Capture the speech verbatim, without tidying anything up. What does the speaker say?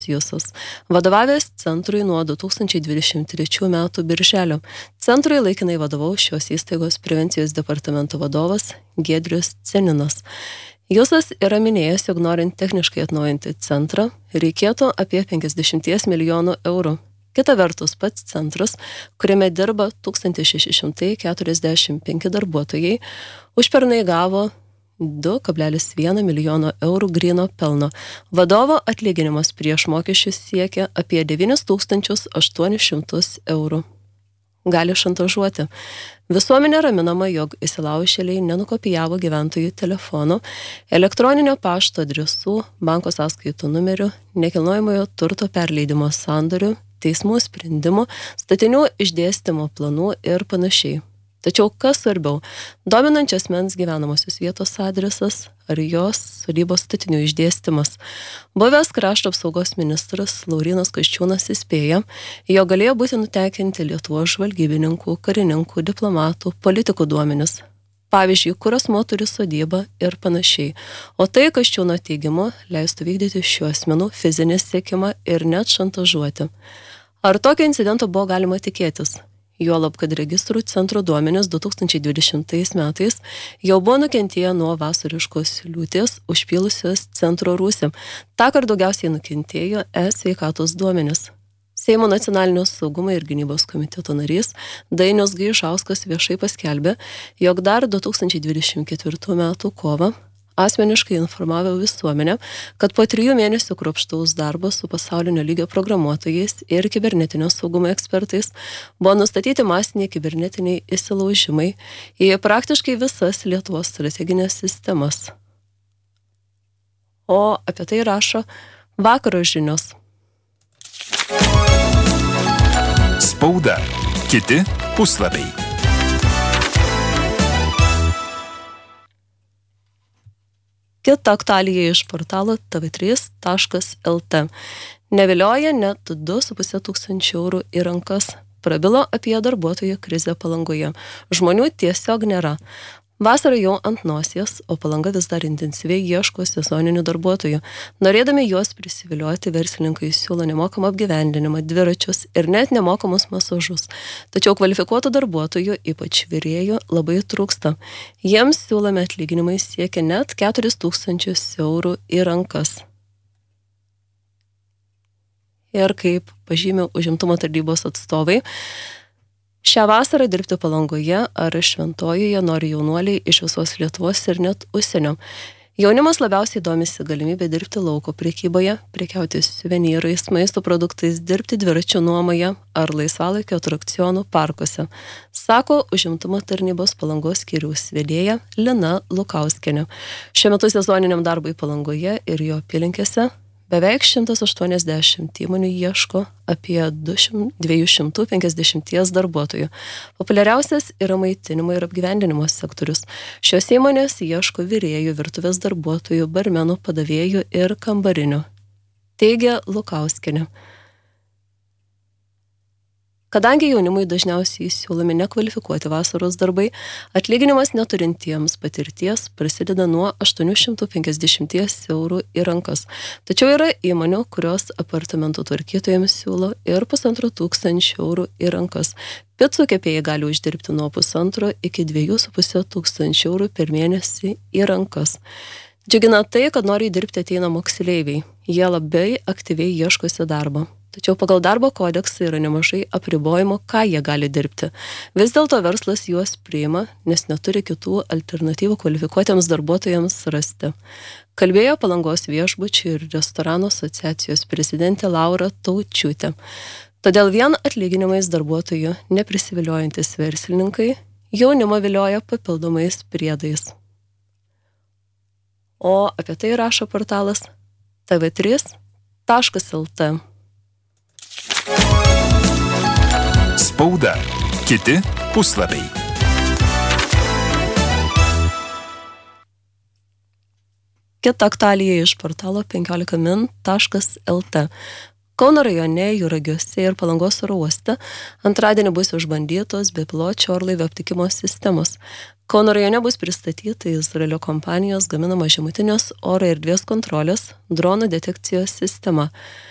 Jusas, vadovavęs centrui nuo du tūkstančiai dvidešimt trečių metų birželio. Centrui laikinai vadovau šios įstaigos prevencijos departamento vadovas Giedrius Ceninas. Jusas yra minėjęs, jog norint techniškai atnaujinti centrą, reikėtų apie penkiasdešimt milijonų eurų. Kita vertus, pats centras, kuriame dirba tūkstantis šeši šimtai keturiasdešimt penki darbuotojai, užpernai gavo du kablelis vienas milijono eurų gryno pelno. Vadovo atlyginimas prieš mokesčius siekia apie devynis tūkstančius aštuonis šimtus eurų. Gali šantažuoti. Visuomenė raminama, jog įsilaužėliai nenukopijavo gyventojų telefonų, elektroninio pašto adresų, banko sąskaitų numerių, nekilnojamojo turto perleidimo sandorių, teismų sprendimų, statinių išdėstymo planų ir panašiai. Tačiau kas svarbiau, dominančias asmens gyvenamosios vietos adresas ar jos sodybos statinių išdėstymas. Buvęs krašto apsaugos ministras Laurynas Kasčiūnas įspėja, jo galėjo būti nutekinti Lietuvos žvalgybininkų, karininkų, diplomatų, politikų duomenis. Pavyzdžiui, kur asmuo turi sodybą ir panašiai. O tai Kasčiūno teigimu leistų vykdyti šių asmenų fizinį siekimą ir net šantažuoti. Ar tokio incidento buvo galima tikėtis? Juolab, kad registrų centro duomenys du tūkstančiai dvidešimtais metais jau buvo nukentėję nuo vasariškos liūties užpylusios centro rūsį. Tąkart daugiausiai nukentėjo e-sveikatos duomenys. Seimo nacionalinio saugumo ir gynybos komiteto narys Dainius Gaižauskas viešai paskelbė, jog dar du tūkstančiai dvidešimt ketvirtų metų kovą asmeniškai informavo visuomenę, kad po trijų mėnesių kruopštaus darbo su pasaulinio lygio programuotojais ir kibernetinio saugumo ekspertais buvo nustatyti masiniai kibernetiniai įsilaužimai į praktiškai visas Lietuvos strateginės sistemas. O apie tai rašo Vakaro žinios. Spauda. Kiti puslapiai. Kita aktualija iš portalo t v trys taškas l t. Nevilioja net du su puse tūkstančių eurų į rankas. Prabilo apie darbuotojų krizę Palangoje. Žmonių tiesiog nėra. Vasara jau ant nosies, o Palanga vis dar intensyviai ieško sezoninių darbuotojų. Norėdami juos prisivilioti, verslininkai siūlo nemokamą apgyvendinimą, dviračius ir net nemokamus masažus. Tačiau kvalifikuotų darbuotojų, ypač virėjų, labai trūksta. Jiems siūlomi atlyginimai siekia net keturis tūkstančius eurų į rankas. Ir kaip pažymė užimtumo tarnybos atstovai, šią vasarą dirbti Palangoje ar Šventojoje nori jaunuoliai iš visos Lietuvos ir net užsienio. Jaunimas labiausiai domisi galimybę dirbti lauko prekyboje, prekiauti suvenyrais, maisto produktais, dirbti dviračių nuomoje ar laisvalaikio atrakcionų parkuose, sako užimtumo tarnybos Palangos skyriaus vedėja Lina Lukauskienė. Šiuo metu sezoniniam darbui Palangoje ir jo apylinkėse beveik šimtas aštuoniasdešimt įmonių ieško apie dviejų šimtų penkiasdešimt darbuotojų. Populiariausias yra maitinimo ir apgyvendinimo sektorius. Šios įmonės ieško virėjų, virtuvės darbuotojų, barmenų, padavėjų ir kambarinių, teigia Lukauskienė. Kadangi jaunimui dažniausiai siūlomi nekvalifikuoti vasaros darbai, atlyginimas neturintiems patirties prasideda nuo aštuonių šimtų penkiasdešimt eurų į rankas. Tačiau yra įmonių, kurios apartamentų tvarkytojams siūlo ir pusantro tūkstančio eurų į rankas. Picų kepėjai gali uždirbti nuo pusantro iki dviejų su pusė tūkstančių eurų per mėnesį į rankas. Džiugina tai, kad nori dirbti ateina moksleiviai. Jie labai aktyviai ieškosi darbo. Tačiau pagal darbo kodeksą yra nemažai apribojimų, ką jie gali dirbti. Vis dėlto verslas juos priima, nes neturi kitų alternatyvų kvalifikuotiems darbuotojams rasti. Kalbėjo Palangos viešbučių ir restoranų asociacijos prezidentė Laura Taučiūtė. Todėl vien atlyginimais darbuotojų neprisiviliojantis verslininkai jaunimą vilioja papildomais priedais. O apie tai rašo portalas t v trys taškas l t. Spauda. Kiti puslapiai. Kita aktualija iš portalo penkiolika min taškas l t. Kauno rajone, Juragiuose ir Palangos oro uoste antradienį bus išbandytos bepiločių orlaivių aptikimo sistemos. Kauno rajone bus pristatyta Izraelio kompanijos gaminama žemutinės oro erdvės kontrolės dronų detekcijos sistema.